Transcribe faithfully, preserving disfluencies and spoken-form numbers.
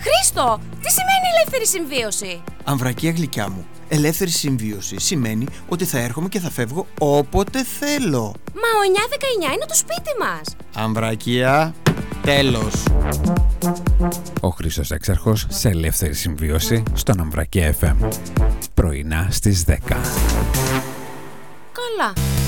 Χρήστο, τι σημαίνει ελεύθερη συμβίωση? Αμβρακία γλυκιά μου, ελεύθερη συμβίωση σημαίνει ότι θα έρχομαι και θα φεύγω όποτε θέλω. Μα ο εννιά δεκαεννιά είναι το σπίτι μας. Αμβρακία, τέλος. Ο Χρήστος Έξαρχος σε ελεύθερη συμβίωση στον Αμβρακία εφ εμ. Πρωινά στις δέκα. Καλά.